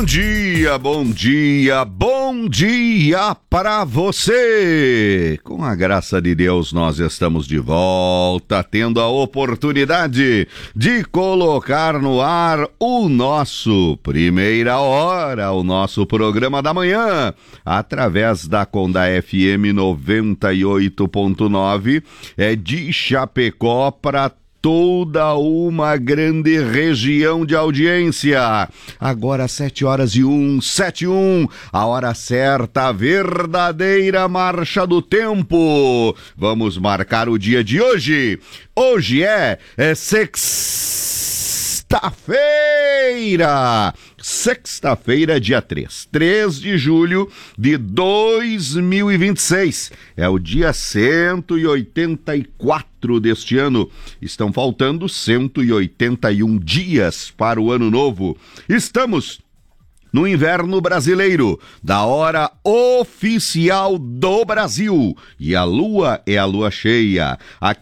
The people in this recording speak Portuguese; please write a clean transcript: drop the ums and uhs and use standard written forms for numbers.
bom dia para você! Com a graça de Deus, nós estamos de volta, tendo a oportunidade de colocar no ar o nosso Primeira Hora, o nosso programa da manhã, através da Conda FM 98.9, de Chapecó para toda uma grande região de audiência. Agora 7h01, a hora certa, a verdadeira marcha do tempo. Vamos marcar o dia de hoje. Hoje é sexta-feira, dia 3 de julho de 2026. É o dia 184 deste ano. Estão faltando 181 dias para o ano novo. Estamos no inverno brasileiro, da hora oficial do Brasil. E a lua é a lua cheia. Aqui